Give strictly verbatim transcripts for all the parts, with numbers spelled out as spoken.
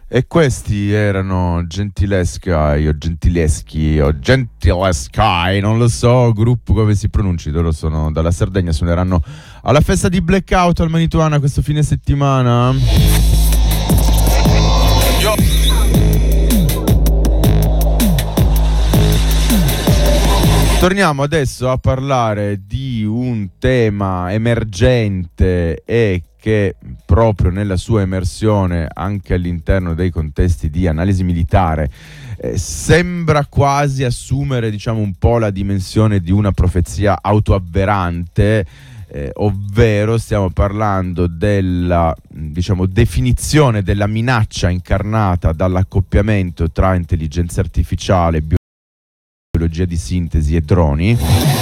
E questi erano Gentileschi o Gentileschi o Gentileschi, non lo so, gruppo come si pronunci, loro sono dalla Sardegna, suoneranno alla festa di Blackout al Manituana questo fine settimana. Yo. Torniamo adesso a parlare di un tema emergente e che proprio nella sua emersione anche all'interno dei contesti di analisi militare eh, sembra quasi assumere, diciamo, un po' la dimensione di una profezia autoavverante, eh, ovvero stiamo parlando della, diciamo, definizione della minaccia incarnata dall'accoppiamento tra intelligenza artificiale, biologia di sintesi e droni.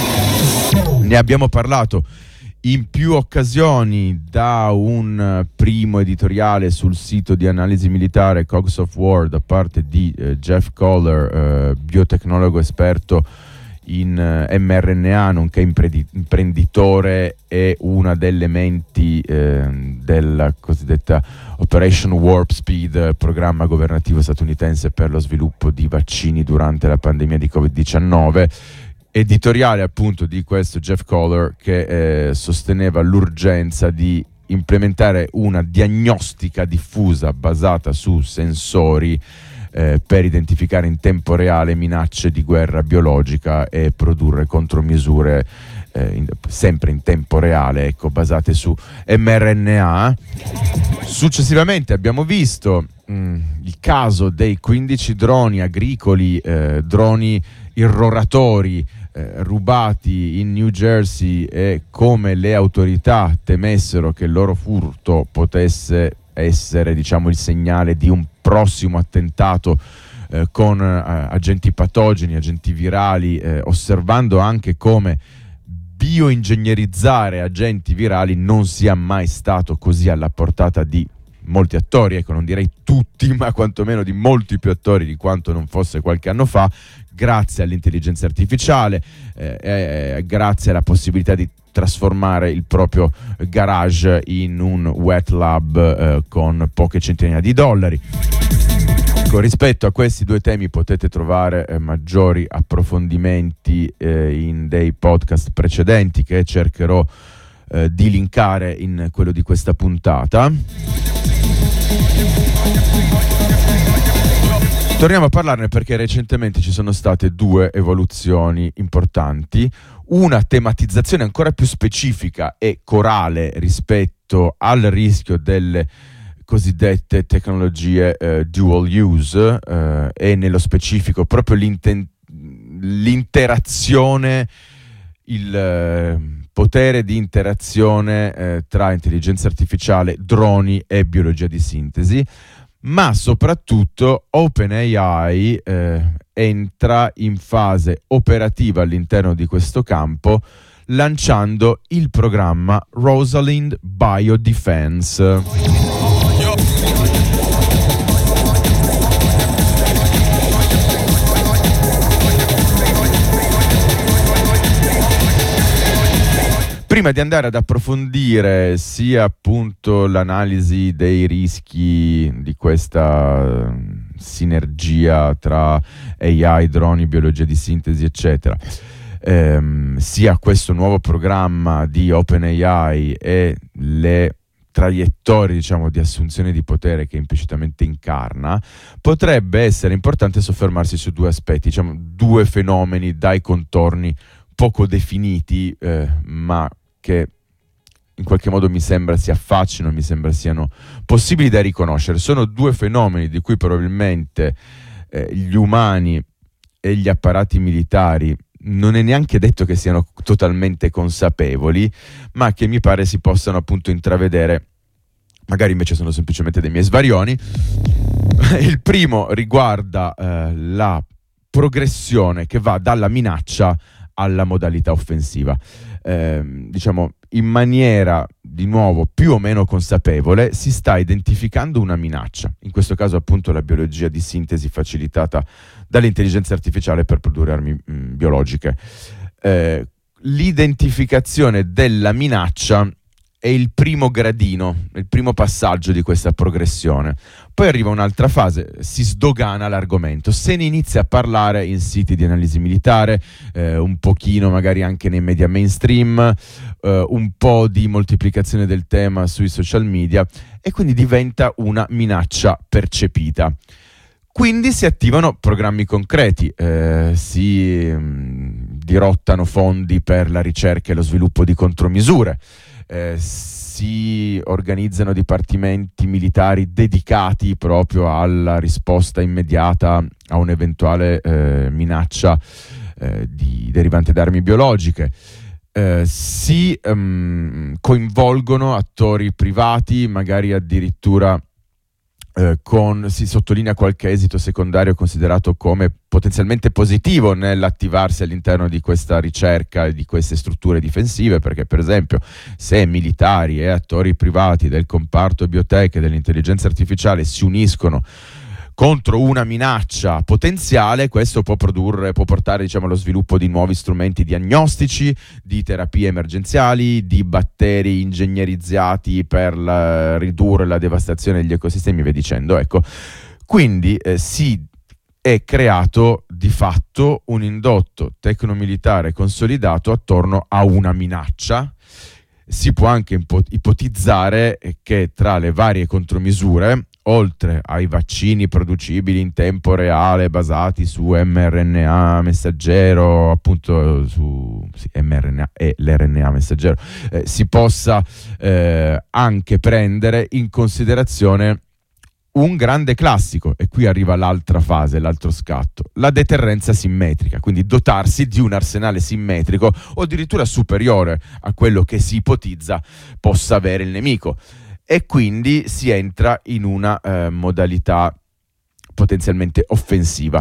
Ne abbiamo parlato in più occasioni da un primo editoriale sul sito di analisi militare Cogs of War da parte di eh, Jeff Kohler, eh, biotecnologo esperto in eh, M R N A, nonché imprendi- imprenditore e una delle menti eh, della cosiddetta Operation Warp Speed, programma governativo statunitense per lo sviluppo di vaccini durante la pandemia di covid diciannove. Editoriale appunto di questo Jeff Kohler che eh, sosteneva l'urgenza di implementare una diagnostica diffusa basata su sensori eh, per identificare in tempo reale minacce di guerra biologica e produrre contromisure eh, in, sempre in tempo reale, ecco, basate su M R N A. Successivamente abbiamo visto mh, il caso dei quindici droni agricoli, eh, droni irroratori eh, rubati in New Jersey e come le autorità temessero che il loro furto potesse essere, diciamo, il segnale di un prossimo attentato eh, con eh, agenti patogeni, agenti virali, eh, osservando anche come bioingegnerizzare agenti virali non sia mai stato così alla portata di molti attori, ecco, non direi tutti, ma quantomeno di molti più attori di quanto non fosse qualche anno fa, grazie all'intelligenza artificiale, eh, eh, grazie alla possibilità di trasformare il proprio garage in un wet lab eh, con poche centinaia di dollari. Con rispetto a questi due temi potete trovare eh, maggiori approfondimenti eh, in dei podcast precedenti che cercherò eh, di linkare in quello di questa puntata. Torniamo a parlarne perché recentemente ci sono state due evoluzioni importanti, una tematizzazione ancora più specifica e corale rispetto al rischio delle cosiddette tecnologie eh, dual use eh, e nello specifico proprio l'inten- l'interazione, il eh, potere di interazione eh, tra intelligenza artificiale, droni e biologia di sintesi. Ma soprattutto OpenAI eh, entra in fase operativa all'interno di questo campo lanciando il programma Rosalind Biodefense. Prima di andare ad approfondire sia appunto l'analisi dei rischi di questa sinergia tra A I, droni, biologia di sintesi, eccetera, ehm, sia questo nuovo programma di OpenAI e le traiettorie, diciamo, di assunzione di potere che implicitamente incarna, potrebbe essere importante soffermarsi su due aspetti, diciamo, due fenomeni dai contorni poco definiti, eh, ma che in qualche modo mi sembra si affacciano, mi sembra siano possibili da riconoscere. Sono due fenomeni di cui probabilmente eh, gli umani e gli apparati militari non è neanche detto che siano totalmente consapevoli, ma che mi pare si possano appunto intravedere, magari invece sono semplicemente dei miei svarioni. Il primo riguarda eh, la progressione che va dalla minaccia alla modalità offensiva. Eh, diciamo, in maniera di nuovo più o meno consapevole si sta identificando una minaccia, in questo caso appunto la biologia di sintesi facilitata dall'intelligenza artificiale per produrre armi mh, biologiche. Eh, l'identificazione della minaccia è il primo gradino, il primo passaggio di questa progressione. Poi arriva un'altra fase, si sdogana l'argomento, se ne inizia a parlare in siti di analisi militare, eh, un pochino magari anche nei media mainstream, eh, un po' di moltiplicazione del tema sui social media, e quindi diventa una minaccia percepita. Quindi si attivano programmi concreti, eh, si mh, dirottano fondi per la ricerca e lo sviluppo di contromisure, Eh, si organizzano dipartimenti militari dedicati proprio alla risposta immediata a un'eventuale eh, minaccia eh, di, derivante da armi biologiche. Eh, si um, coinvolgono attori privati, magari addirittura eh, con, si sottolinea qualche esito secondario considerato come potenzialmente positivo nell'attivarsi all'interno di questa ricerca e di queste strutture difensive, perché per esempio se militari e attori privati del comparto biotech e dell'intelligenza artificiale si uniscono contro una minaccia potenziale, questo può produrre, può portare diciamo allo sviluppo di nuovi strumenti diagnostici, di terapie emergenziali, di batteri ingegnerizzati per la, ridurre la devastazione degli ecosistemi e via dicendo. Ecco, quindi eh, si è creato di fatto un indotto tecnomilitare consolidato attorno a una minaccia. Si può anche ipotizzare che tra le varie contromisure, oltre ai vaccini producibili in tempo reale basati su mRNA messaggero, appunto su sì, mRNA e l'R N A messaggero, eh, si possa eh, anche prendere in considerazione un grande classico, e qui arriva l'altra fase, l'altro scatto, la deterrenza simmetrica, quindi dotarsi di un arsenale simmetrico o addirittura superiore a quello che si ipotizza possa avere il nemico. E quindi si entra in una eh, modalità potenzialmente offensiva.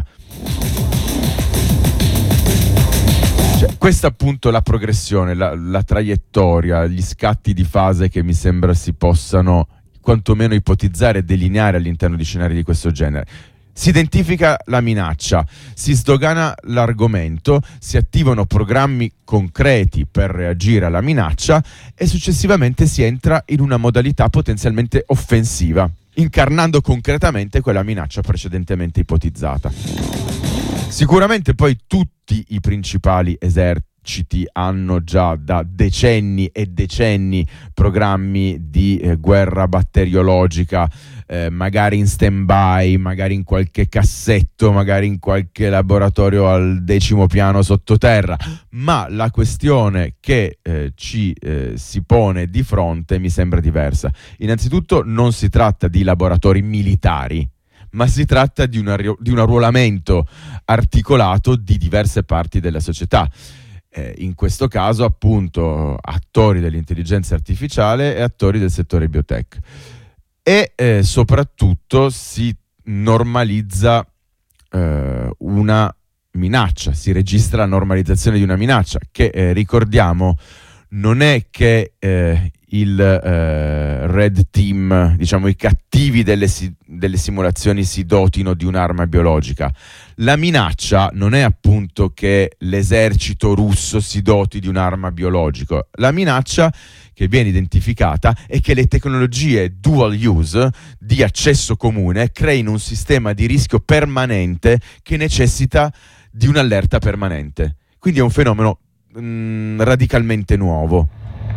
Cioè, questa appunto la progressione, la, la traiettoria, gli scatti di fase che mi sembra si possano quantomeno ipotizzare e delineare all'interno di scenari di questo genere. Si identifica la minaccia, si sdogana l'argomento, si attivano programmi concreti per reagire alla minaccia e successivamente si entra in una modalità potenzialmente offensiva, incarnando concretamente quella minaccia precedentemente ipotizzata. Sicuramente poi tutti i principali eserciti hanno già da decenni e decenni programmi di eh, guerra batteriologica, eh, magari in stand-by, magari in qualche cassetto, magari in qualche laboratorio al decimo piano sottoterra, ma la questione che eh, ci eh, si pone di fronte mi sembra diversa. Innanzitutto non si tratta di laboratori militari, ma si tratta di, una, di un arruolamento articolato di diverse parti della società. Eh, in questo caso appunto attori dell'intelligenza artificiale e attori del settore biotech, e eh, soprattutto si normalizza eh, una minaccia, si registra la normalizzazione di una minaccia che eh, ricordiamo non è che eh, il eh, Red Team, diciamo i cattivi delle, si- delle simulazioni si dotino di un'arma biologica. La minaccia non è appunto che l'esercito russo si doti di un'arma biologica. La minaccia che viene identificata è che le tecnologie dual use di accesso comune creino un sistema di rischio permanente che necessita di un'allerta permanente. Quindi è un fenomeno mh, radicalmente nuovo.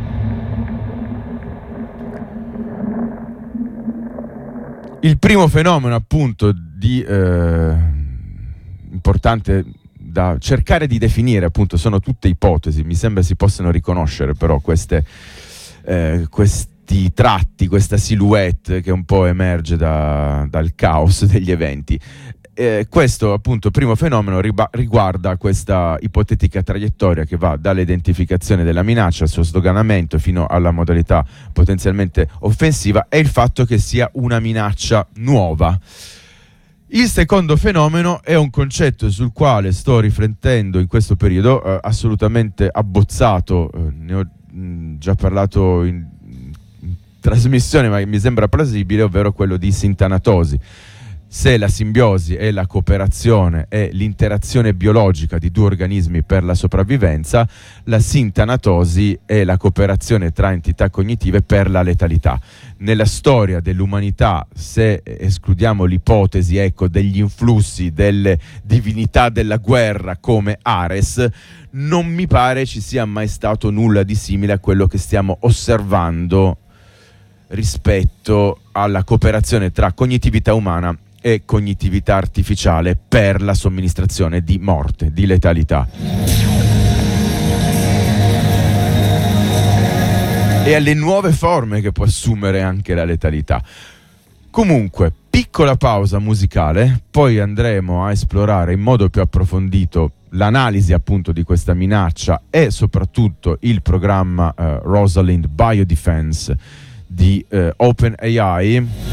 Il primo fenomeno appunto di eh, importante da cercare di definire, appunto sono tutte ipotesi, mi sembra si possano riconoscere però queste, eh, questi tratti, questa silhouette che un po' emerge da, dal caos degli eventi. Eh, questo appunto primo fenomeno riba- riguarda questa ipotetica traiettoria che va dall'identificazione della minaccia al suo sdoganamento fino alla modalità potenzialmente offensiva, e il fatto che sia una minaccia nuova. Il secondo fenomeno è un concetto sul quale sto riflettendo in questo periodo, eh, assolutamente abbozzato, eh, ne ho mh, già parlato in, in trasmissione ma mi sembra plausibile, ovvero quello di sintanatosi. se la simbiosi e la cooperazione è l'interazione biologica di due organismi per la sopravvivenza, la sintanatosi è la cooperazione tra entità cognitive per la letalità. Nella storia dell'umanità, se escludiamo l'ipotesi, ecco, degli influssi delle divinità della guerra come Ares, non mi pare ci sia mai stato nulla di simile a quello che stiamo osservando rispetto alla cooperazione tra cognitività umana e cognitività artificiale per la somministrazione di morte, di letalità. E alle nuove forme che può assumere anche la letalità. Comunque, piccola pausa musicale, poi andremo a esplorare in modo più approfondito l'analisi appunto di questa minaccia e soprattutto il programma uh, Rosalind Biodefense di uh, OpenAI.